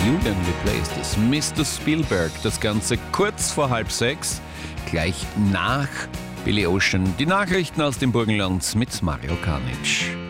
Julian Replaced ist Mr. Spielberg. Das Ganze kurz vor 5:30, gleich nach Billy Ocean. Die Nachrichten aus dem Burgenland mit Mario Kanic.